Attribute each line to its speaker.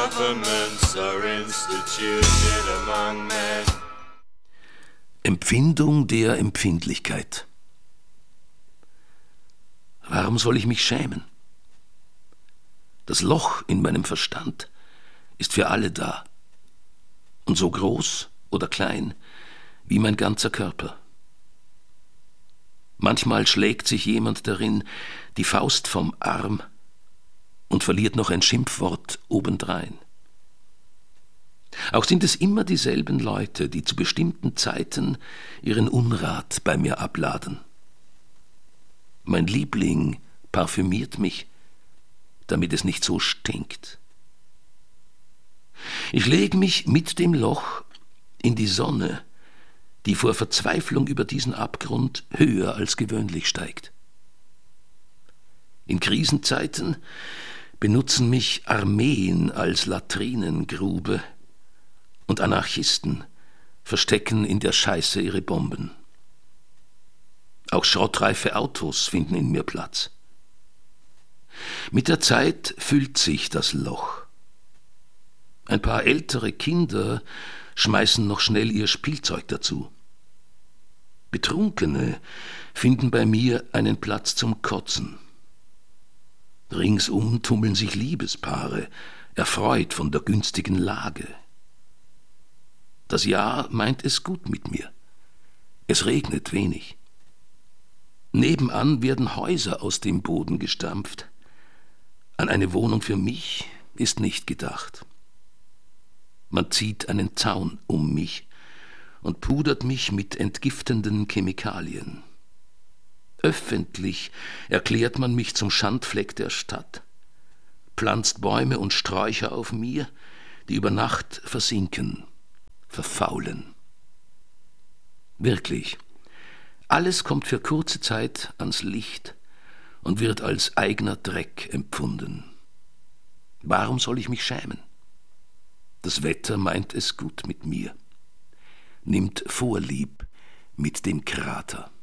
Speaker 1: governments are instituted among men.
Speaker 2: Empfindung der Empfindlichkeit. Warum soll ich mich schämen? Das Loch in meinem Verstand ist für alle da und so groß oder klein wie mein ganzer Körper. Manchmal schlägt sich jemand darin die Faust vom Arm und verliert noch ein Schimpfwort obendrein. Auch sind es immer dieselben Leute, die zu bestimmten Zeiten ihren Unrat bei mir abladen. Mein Liebling parfümiert mich, damit es nicht so stinkt. Ich lege mich mit dem Loch in die Sonne, die vor Verzweiflung über diesen Abgrund höher als gewöhnlich steigt. In Krisenzeiten benutzen mich Armeen als Latrinengrube und Anarchisten verstecken in der Scheiße ihre Bomben. Auch schrottreife Autos finden in mir Platz. Mit der Zeit füllt sich das Loch. Ein paar ältere Kinder schmeißen noch schnell ihr Spielzeug dazu. Betrunkene finden bei mir einen Platz zum Kotzen. Ringsum tummeln sich Liebespaare, erfreut von der günstigen Lage. Das Jahr meint es gut mit mir. Es regnet wenig. Nebenan werden Häuser aus dem Boden gestampft. An eine Wohnung für mich ist nicht gedacht. Man zieht einen Zaun um mich und pudert mich mit entgiftenden Chemikalien. Öffentlich erklärt man mich zum Schandfleck der Stadt, pflanzt Bäume und Sträucher auf mir, die über Nacht versinken, verfaulen. Wirklich, alles kommt für kurze Zeit ans Licht und wird als eigener Dreck empfunden. Warum soll ich mich schämen? Das Wetter meint es gut mit mir, nimmt Vorlieb mit dem Krater.